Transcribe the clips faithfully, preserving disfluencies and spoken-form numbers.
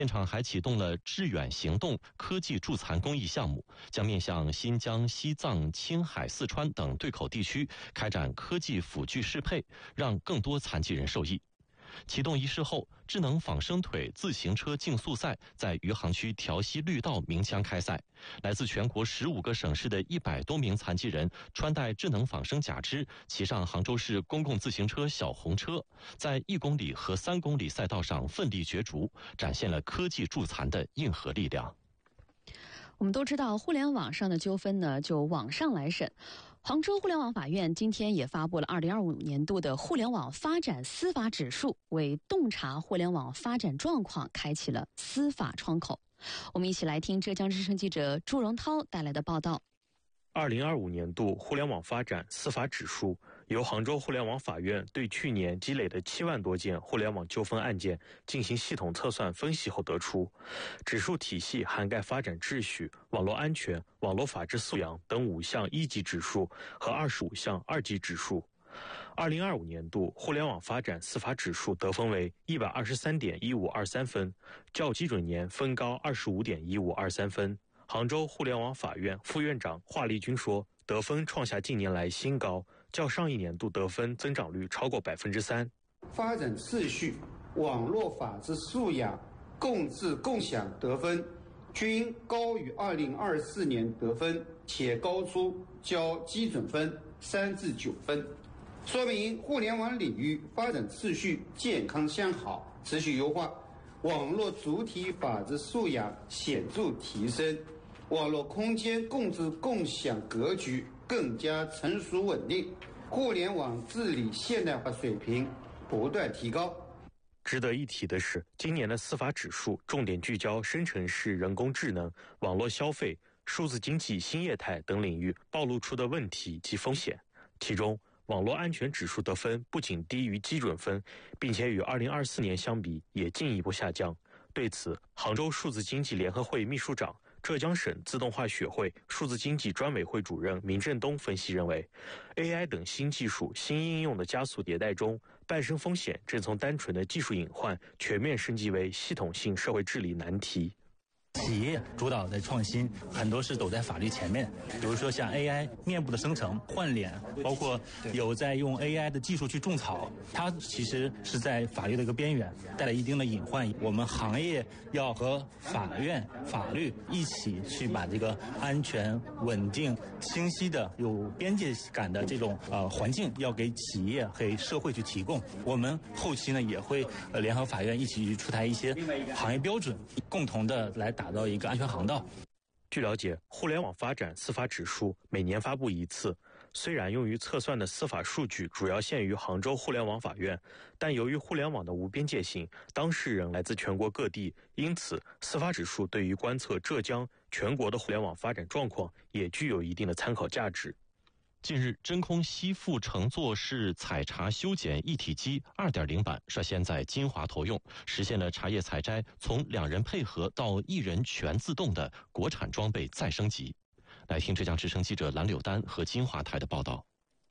现场还启动了致远行动科技助残公益项目，将面向新疆、西藏、青海、四川等对口地区开展科技辅具适配，让更多残疾人受益。启动仪式后，智能仿生腿自行车竞速赛在余杭区条西绿道鸣枪开赛。来自全国十五个省市的一百多名残疾人穿戴智能仿生假肢，骑上杭州市公共自行车小红车，在一公里和三公里赛道上奋力角逐，展现了科技助残的硬核力量。 我们都知道，互联网上的纠纷呢，就网上来审。杭州互联网法院今天也发布了二零二五年度的互联网发展司法指数，为洞察互联网发展状况开启了司法窗口。我们一起来听浙江之声记者朱荣涛带来的报道。 二零二五年度互联网发展司法指数由杭州互联网法院对去年积累的七万多件互联网纠纷案件进行系统测算分析后得出，指数体系涵盖发展秩序、网络安全、网络法治素养等五项一级指数和二十五项二级指数。二零二五年度互联网发展司法指数得分为 一百二十三点一五二三 分，较基准年分高 二十五点一五二三 分。杭州互联网法院副院长华丽君说，得分创下近年来新高，较上一年度得分增长率超过百分之三。 发展秩序、网络法治素养、共治共享得分均高于二零二四年得分，且高出较基准分三至九分，说明互联网领域发展秩序健康向好，持续优化，网络主体法治素养显著提升，网络空间共治共享格局更加成熟稳定，互联网治理现代化水平不断提高。 值得一提的是，今年的司法指数重点聚焦生成式人工智能、网络消费、数字经济新业态等领域暴露出的问题及风险。其中，网络安全指数得分不仅低于基准分，并且与二零二四年相比也进一步下降。对此，杭州数字经济联合会秘书长、浙江省自动化学会数字经济专委会主任明振东分析认为， A I 等新技术新应用的加速迭代中，伴生风险正从单纯的技术隐患全面升级为系统性社会治理难题。 企业主导的创新很多是走在法律前面，比如说像 A I 面部的生成、换脸，包括有在用 A I 的技术去种草，它其实是在法律的一个边缘，带来一定的隐患。我们行业要和法院、法律一起去把这个安全、稳定、清晰的、有边界感的这种呃环境，要给企业和社会去提供。我们后期呢也会呃联合法院一起去出台一些行业标准，共同的来打造一个安全航道。 据了解，互联网发展司法指数每年发布一次，虽然用于测算的司法数据主要限于杭州互联网法院，但由于互联网的无边界性，当事人来自全国各地，因此司法指数对于观测浙江全国的互联网发展状况也具有一定的参考价值。 近日，真空吸附乘坐式采茶修剪一体机 二点零 版率先在金华投用，实现了茶叶采摘从两人配合到一人全自动的国产装备再升级。来听浙江之声记者蓝柳丹和金华台的报道。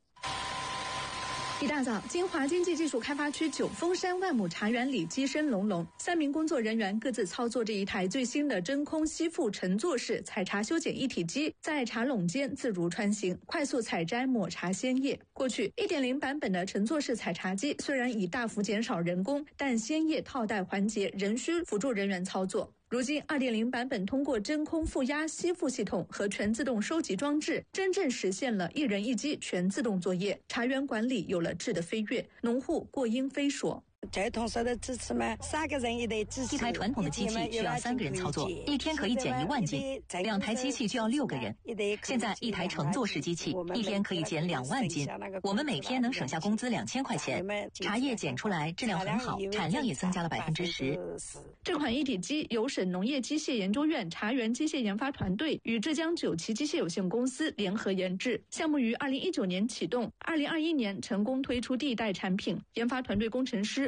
一大早，金华经济技术开发区九峰山万亩茶园里鸡声隆隆，三名工作人员各自操作着一台最新的真空吸附乘坐式采茶修剪一体机，在茶垄间自如穿行，快速采摘抹茶鲜叶。过去 一点零 版本的乘坐式采茶机虽然已大幅减少人工，但鲜叶套袋环节仍需辅助人员操作。如今 二点零 版本通过真空负压吸附系统和全自动收集装置，真正实现了一人一机全自动作业，茶园管理有了质的飞跃。农户郭英飞说， 这同时的支持嘛，三个人一台机器， 一台传统的机器需要三个人操作，一天可以减一万斤，两台机器就要六个人。现在一台乘坐式机器一天可以减两万斤，我们每天能省下工资两千块钱，茶叶剪出来质量很好，产量也增加了百分之十。 这款一体机由省农业机械研究院茶园机械研发团队与浙江九旗机械有限公司联合研制，项目于二零一九年启动，二零二一年成功推出第一代产品。研发团队工程师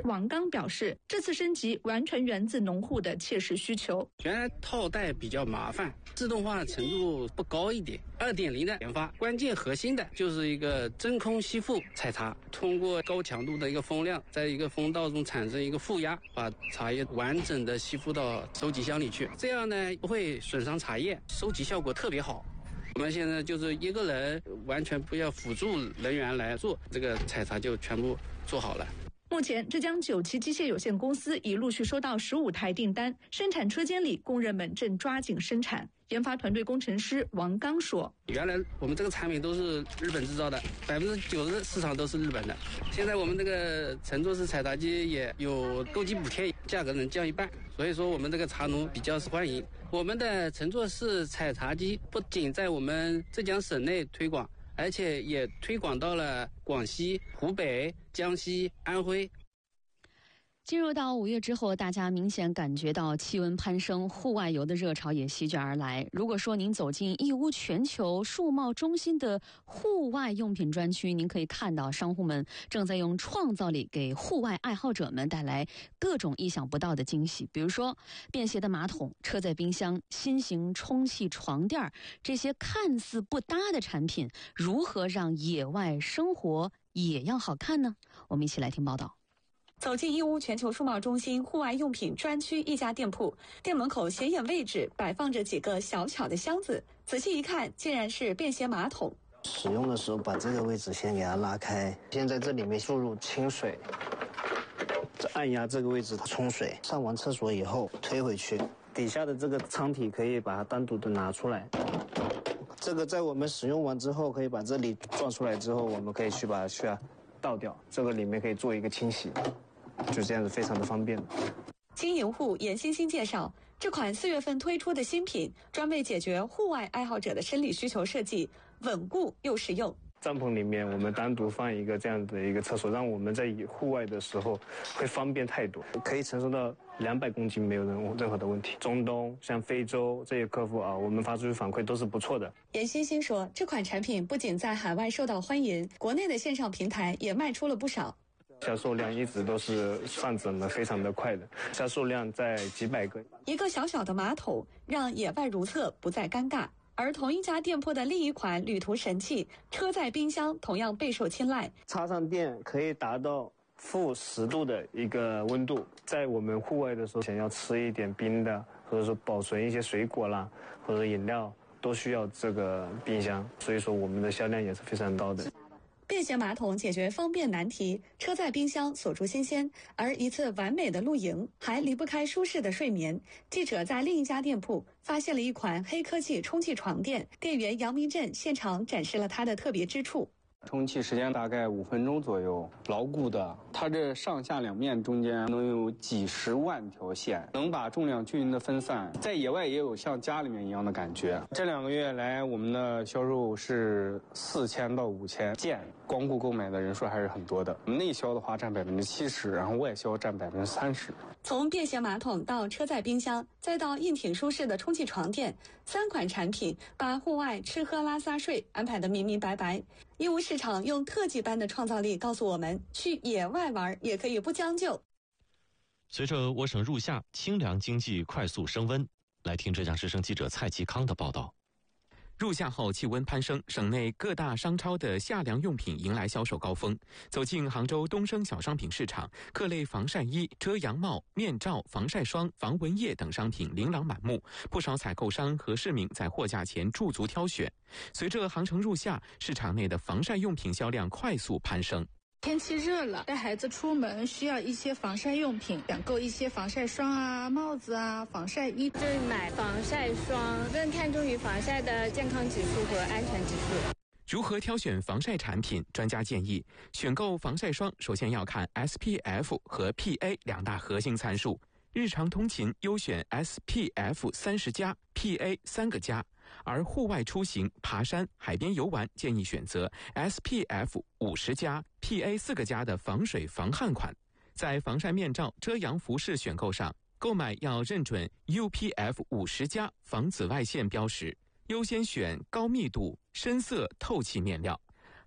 王刚表示，这次升级完全源自农户的切实需求。 原来套带比较麻烦，自动化程度不高一点。二点零的研发，关键核心的就是一个真空吸附采茶，通过高强度的一个风量，在一个风道中产生一个负压，把茶叶完整的吸附到收集箱里去，这样呢不会损伤茶叶，收集效果特别好。我们现在就是一个人完全不要辅助人员来做，这个采茶就全部做好了。 目前，浙江九旗机械有限公司已陆续收到十五台订单，生产车间里工人们正抓紧生产。研发团队工程师王刚说：“ 原来我们这个产品都是日本制造的，百分之九十市场都是日本的。现在我们这个乘坐式采茶机也有购机补贴，价格能降一半，所以说我们这个茶农比较受欢迎。我们的乘坐式采茶机不仅在我们浙江省内推广，而且也推广到了广西、湖北、江西、安徽。” 进入到五月之后，大家明显感觉到气温攀升，户外游的热潮也席卷而来。如果说您走进义乌全球数贸中心的户外用品专区，您可以看到商户们正在用创造力给户外爱好者们带来各种意想不到的惊喜。比如说便携的马桶、车载冰箱、新型充气床垫，这些看似不搭的产品，如何让野外生活也要好看呢？我们一起来听报道。 走进义乌全球数贸中心户外用品专区一家店铺，店门口显眼位置摆放着几个小巧的箱子，仔细一看，竟然是便携马桶。 使用的时候把这个位置先给它拉开，先在这里面注入清水，再按压这个位置冲水。上完厕所以后推回去，底下的这个舱体可以把它单独的拿出来。这个在我们使用完之后，可以把这里撞出来之后，我们可以去把它去倒掉，这个里面可以做一个清洗。就这样子非常的方便。 经营户严欣欣介绍，这款四月份推出的新品，专为解决户外爱好者的生理需求设计，稳固又实用。 帐篷里面我们单独放一个这样的一个厕所，让我们在户外的时候会方便太多，可以承受到两百公斤没有任任何的问题。中东像非洲这些客户啊，我们发出去反馈都是不错的。 严欣欣说，这款产品不仅在海外受到欢迎，国内的线上平台也卖出了不少。 销售量一直都是上涨的非常的快的，销售量在几百个。 一个小小的马桶让野外如厕不再尴尬，而同一家店铺的另一款旅途神器车载冰箱同样备受青睐。 插上电可以达到负十度的一个温度，在我们户外的时候想要吃一点冰的，或者说保存一些水果啦或者饮料，都需要这个冰箱，所以说我们的销量也是非常高的。 便携马桶解决方便难题，车载冰箱锁住新鲜，而一次完美的露营还离不开舒适的睡眠。记者在另一家店铺发现了一款黑科技充气床垫，店员杨明正现场展示了它的特别之处。 充气时间大概五分钟左右，牢固的。它这上下两面中间能有几十万条线，能把重量均匀的分散，在野外也有像家里面一样的感觉。这两个月来，我们的销售是四千到五千件，光顾购买的人数还是很多的。内销的话占百分之七十，然后外销占百分之三十。 从便携马桶到车载冰箱，再到硬挺舒适的充气床垫，三款产品把户外吃喝拉撒睡安排得明明白白。义乌市场用特技般的创造力告诉我们，去野外玩也可以不将就。 随着我省入夏，清凉经济快速升温。来听浙江之声记者蔡其康的报道。 入夏后气温攀升，省内各大商超的夏凉用品迎来销售高峰。走进杭州东升小商品市场，各类防晒衣、遮阳帽、面罩、防晒霜、防蚊液等商品琳琅满目，不少采购商和市民在货架前驻足挑选。随着航程入夏，市场内的防晒用品销量快速攀升。 天气热了，带孩子出门需要一些防晒用品，想购一些防晒霜啊、帽子啊、防晒衣。 就是买防晒霜，更看重于防晒的健康指数和安全指数。 如何挑选防晒产品？专家建议，选购防晒霜首先要看 S P F 和 P A 两大核心参数。日常通勤优选 S P F 三十加、P A 三个加。而户外出行、爬山、海边游玩，建议选择 S P F 五十加、P A 四个加的防水防汗款。在防晒面罩、遮阳服饰选购上，购买要认准 U P F 五十加防紫外线标识，优先选高密度、深色、透气面料。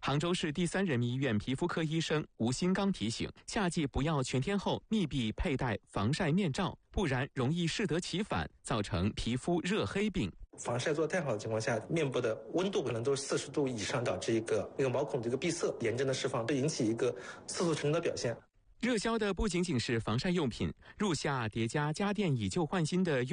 杭州市第三人民医院皮肤科医生吴新刚提醒，夏季不要全天候密闭佩戴防晒面罩，不然容易适得其反，造成皮肤热黑病。 防晒做得太好的情况下，面部的温度可能都是四十度以上，导致一个那个毛孔这个闭塞，炎症的释放，会引起一个色素沉的表现。 热销的不仅仅是防晒用品，入夏叠加家电以旧换新的用